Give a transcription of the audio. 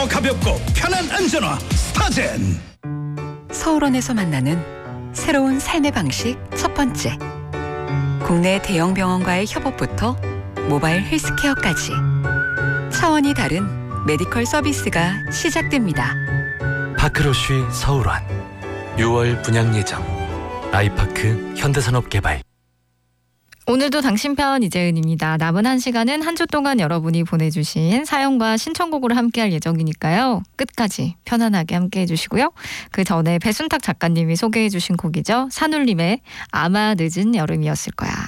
더 가볍고 편한 안전화 스타젠. 서울원에서 만나는 새로운 삶의 방식 첫 번째. 국내 대형 병원과의 협업부터 모바일 헬스케어까지 차원이 다른 메디컬 서비스가 시작됩니다. 파크로쉬 서울원 6월 분양 예정. 아이파크 현대산업개발. 오늘도 당신 편 이재은입니다. 남은 한 시간은 한 주 동안 여러분이 보내주신 사연과 신청곡으로 함께할 예정이니까요. 끝까지 편안하게 함께해 주시고요. 그 전에 배순탁 작가님이 소개해 주신 곡이죠. 산울림의 아마 늦은 여름이었을 거야.